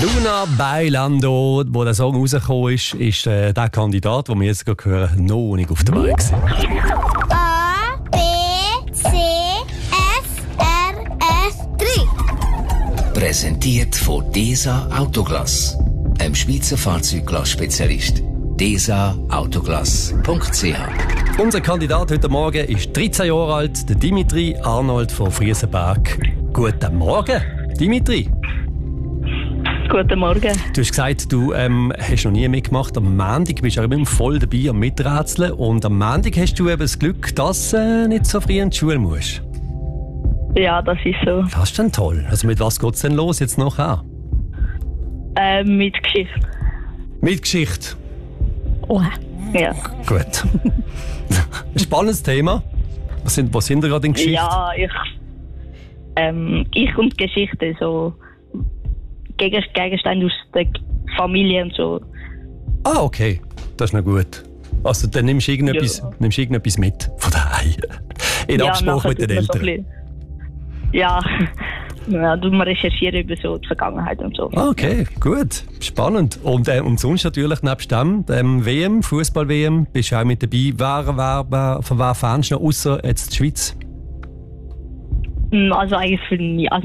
Luna Bailando, wo der Song rausgekommen ist der Kandidat, den wir jetzt gerade hören, noch nicht auf der Wahl gewesen. A, B, C, F, R, S, 3. Präsentiert von DESA Autoglass, einem Schweizer Fahrzeugglass-Spezialist. DESAautoglass.ch. Unser Kandidat heute Morgen ist 13 Jahre alt, der Dimitri Arnold von Friesenberg. Guten Morgen, Dimitri. Guten Morgen. Du hast gesagt, du hast noch nie mitgemacht. Am Montag bist du auch immer voll dabei am Miträtseln. Und am Montag hast du eben das Glück, dass du nicht so früh in die Schule musst. Ja, das ist so. Das ist dann toll. Also mit was geht es denn los jetzt nachher? Mit Geschichte. Mit Geschichte. Oha. Ja. Gut. Ein spannendes Thema. Was sind wir gerade in Geschichte? Ja, ich und Geschichte, so Gegenstände aus der Familie und so. Ah, okay. Das ist noch gut. Also dann nimmst du irgendetwas mit von daheim. In Absprache mit den Eltern. Ja, du mal recherchieren über so die Vergangenheit und so. Okay, gut. Spannend. Und sonst natürlich nebst dem WM, Fußball-WM, bist du auch mit dabei. Von wer fähnst du noch, ausser jetzt die Schweiz? Also eigentlich für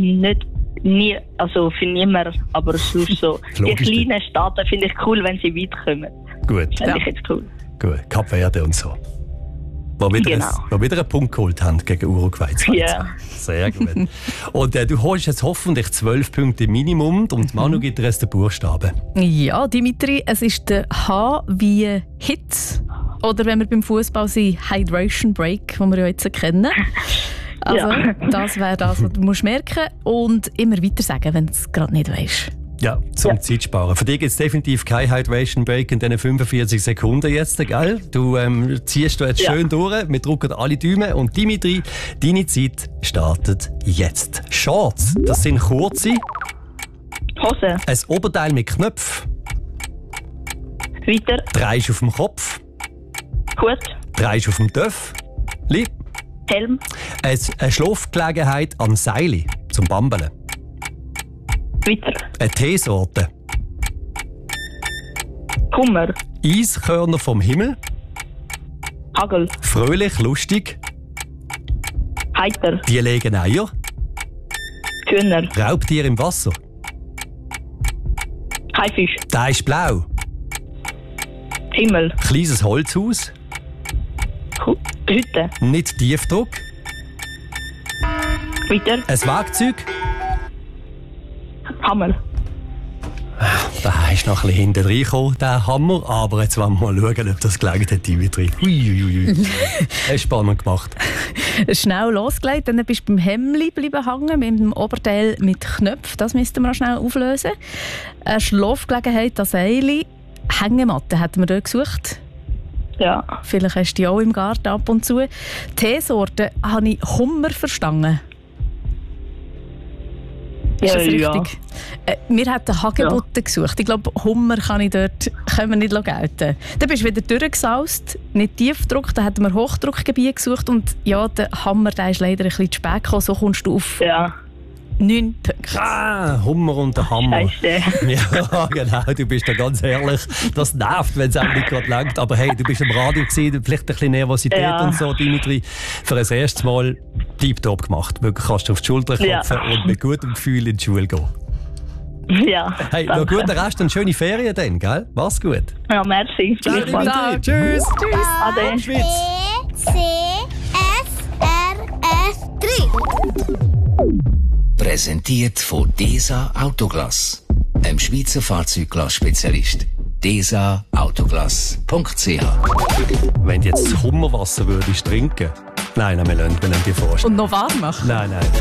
für niemanden, aber sonst so. Die kleinen Staaten finde ich cool, wenn sie weit kommen. Gut. Finde ich jetzt cool. Gut, Kap Verde und so. Wo wieder einen Punkt geholt haben gegen Uruguay. Ja. Sehr gut. Und du holst jetzt hoffentlich 12 Punkte Minimum und Manu gibt dir jetzt den Buchstaben. Ja, Dimitri, es ist der H wie Hit. Oder wenn wir beim Fußball sind, Hydration Break, den wir ja jetzt kennen. Also, das wäre das, was du merken musst. Und immer weiter sagen, wenn du es gerade nicht weißt. Ja, zum Zeitsparen. Für dich gibt es definitiv kein Hydration Break in diesen 45 Sekunden jetzt, gell? Du ziehst da jetzt schön durch, wir drücken alle Daumen. Und Dimitri, deine Zeit startet jetzt. Shorts, das sind kurze. Hose. Ein Oberteil mit Knöpfen. Weiter. Drehst auf dem Kopf. Hut. Drehst auf dem Töff. Helm. Eine Schlafgelegenheit am Seil zum Bambeln. Weiter. Eine Teesorte. Kummer. Eiskörner vom Himmel. Hagel. Fröhlich, lustig. Heiter. Die legen Eier. Hühner. Raubtier im Wasser. Haifisch. Der ist blau. Himmel. Kleines Holzhaus. Hütte. Nicht Tiefdruck. Weiter. Ein Werkzeug. Hammer. Da ist noch ein bisschen hinten reingekommen, der Hammer. Aber jetzt wollen wir mal schauen, ob das gelangt hat, Dimitri. Huiuiui. Das ist spannend gemacht. Schnell losgelegt, dann bist du beim Hemdli bleiben hängen, mit dem Oberteil mit Knöpfen. Das müssten wir auch schnell auflösen. Eine Schlafgelegenheit, das Seil. Hängematte hatten wir dort gesucht. Ja. Vielleicht hast du die auch im Garten ab und zu. Teesorte habe ich Hummer verstanden. Ist das richtig? Ja. Wir hatten Hagebutten gesucht. Ich glaube, Hummer können wir nicht gelten. Dann bist du wieder durchgesaust, nicht Tiefdruck. Dann hatten wir Hochdruckgebiet gesucht. Und ja, der Hammer der ist leider ein bisschen zu spät gekommen. So kommst du auf 9 Punkte. Ah, Hummer und der Hammer. Scheiße. Ja, genau. Du bist da ganz ehrlich. Das nervt, wenn es auch nicht gerade langt. Aber hey, du bist im Radio gewesen, vielleicht ein bisschen Nervosität und so, Dimitri. Für das erste Mal tiptop gemacht. Wirklich kannst du auf die Schulter klopfen und mit gutem Gefühl in die Schule gehen. Ja. Hey, noch guten Rest und schöne Ferien dann, gell? Mach's gut. Ja, merci. Ciao, Dimitri. Tschüss. Ade. B, C, F, R, S, 3. Präsentiert von DESA Autoglass, einem Schweizer Fahrzeugglass-Spezialist. DESAautoglass.ch. Wenn du jetzt Hummerwasser würdest trinken, nein, wir lassen dir vorstellen. Und noch warm machen? Nein.